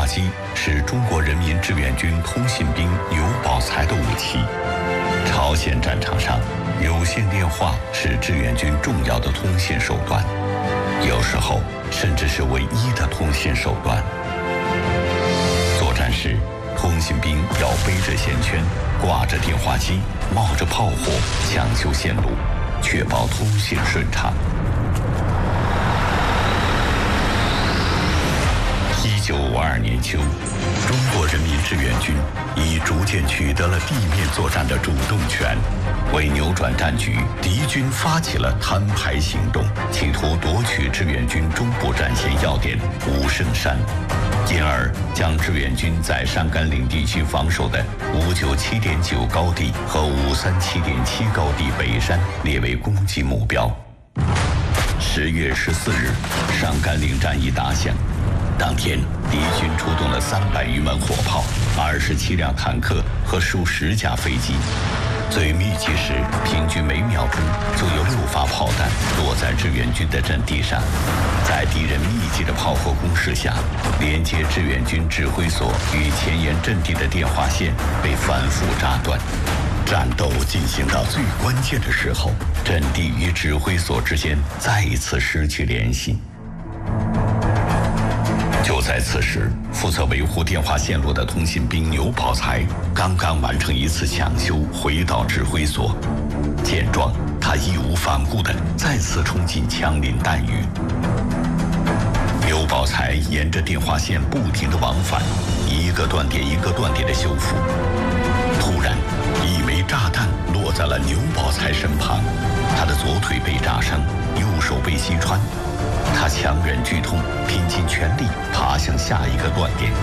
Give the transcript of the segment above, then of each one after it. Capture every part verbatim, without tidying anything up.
机是中国人民志愿军通信兵牛宝才的武器。朝鲜战场上，有线电话是志愿军重要的通信手段，有时候甚至是唯一的通信手段。作战时，通信兵要背着线圈，挂着电话机，冒着炮火，抢修线路，确保通信顺畅。一九五二年秋，中国人民志愿军已逐渐取得了地面作战的主动权，为扭转战局，敌军发起了摊牌行动，企图夺取志愿军中部战线要点五圣山，因而将志愿军在山甘岭地区防守的五九七点九高地和五三七点七高地北山列为攻击目标。十月十四日，上甘岭战役打响。当天，敌军出动了三百余门火炮、二十七辆坦克和数十架飞机。最密集时，平均每秒钟就有六发炮弹落在志愿军的阵地上。在敌人密集的炮火攻势下，连接志愿军指挥所与前沿阵地的电话线被反复扎断。战斗进行到最关键的时候，阵地与指挥所之间再一次失去联系。就在此时，负责维护电话线路的通信兵牛宝才刚刚完成一次抢修，回到指挥所。见状，他义无反顾地再次冲进枪林弹雨。牛宝才沿着电话线不停地往返，一个断点一个断点的修复。突然，一枚炸弹落在了牛宝才身旁，他的左腿被炸伤，右手被击穿。他强忍剧痛，拼尽全力爬向下一个断点。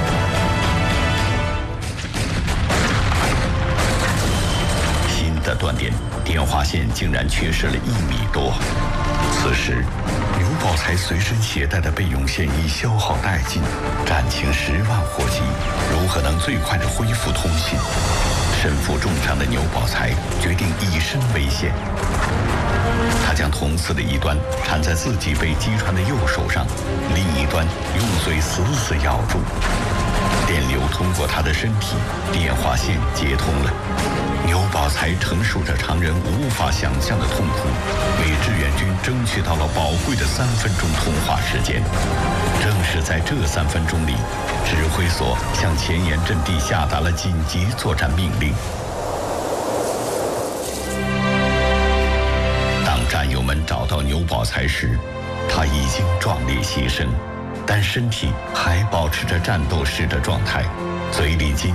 新的断点，电话线竟然缺失了一米多。此时，牛宝才随身携带的备用线已消耗殆尽，战情十万火急，如何能最快地恢复通信？身负重伤的牛宝才决定以身为险。他将铜丝的一端缠在自己被击穿的右手上，另一端用嘴死死咬住。电流通过他的身体，电话线接通了。牛宝才承受着常人无法想象的痛苦，为志愿军争取到了宝贵的三分钟通话时间。正是在这三分钟里，指挥所向前沿阵地下达了紧急作战命令。战友们找到牛宝才时，他已经壮烈牺牲，但身体还保持着战斗时的状态，嘴里紧